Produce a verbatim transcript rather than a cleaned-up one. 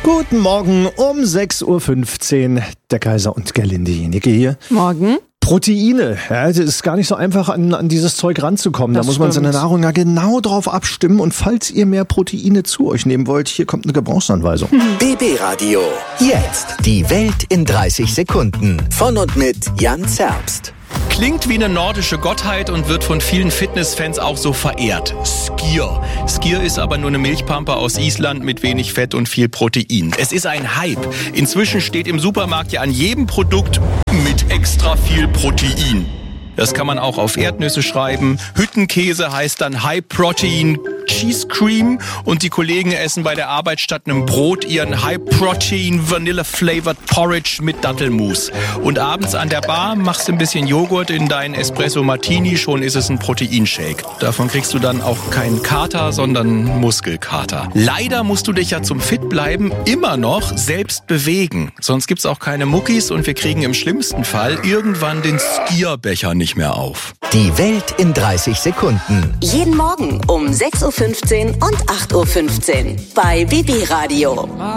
Guten Morgen um sechs Uhr fünfzehn. Der Kaiser und Gerlinde Jenecke hier. Morgen. Proteine. Ja, es ist gar nicht so einfach, an, an dieses Zeug ranzukommen. Das da muss man stimmt. seine Nahrung ja genau drauf abstimmen. Und falls ihr mehr Proteine zu euch nehmen wollt, hier kommt eine Gebrauchsanweisung. B B Radio. Jetzt die Welt in dreißig Sekunden. Von und mit Jan Zerbst. Klingt wie eine nordische Gottheit und wird von vielen Fitnessfans auch so verehrt. Skyr. Skyr ist aber nur eine Milchpampe aus Island mit wenig Fett und viel Protein. Es ist ein Hype. Inzwischen steht im Supermarkt ja an jedem Produkt mit extra viel Protein. Das kann man auch auf Erdnüsse schreiben. Hüttenkäse heißt dann High Protein Cheese Cream und die Kollegen essen bei der Arbeit statt einem Brot ihren High Protein Vanilla Flavored Porridge mit Dattelmus. Und abends an der Bar machst du ein bisschen Joghurt in deinen Espresso Martini, schon ist es ein Proteinshake. Davon kriegst du dann auch keinen Kater, sondern Muskelkater. Leider musst du dich ja zum Fitbleiben immer noch selbst bewegen. Sonst gibt's auch keine Muckis und wir kriegen im schlimmsten Fall irgendwann den Skierbecher nicht mehr auf. Die Welt in dreißig Sekunden. Jeden Morgen um sechs Uhr fünfzehn und acht Uhr fünfzehn bei B B Radio.